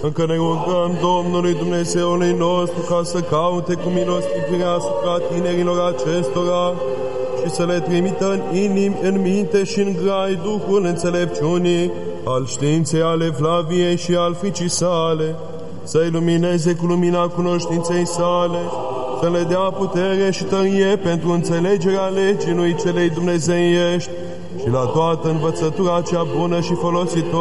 Încă ne rugăm Domnului Dumnezeului nostru ca să caute cu milostivirea asupra tinerilor acestora și să le trimită în inimi, în minte și în grai Duhul înțelepciunii, al științei ale Flaviei și al fiicii sale, să-i lumineze cu lumina cunoștinței sale, să le dea putere și tărie pentru înțelegerea legii lui celei dumnezeiești și la toată învățătura cea bună și folositoare,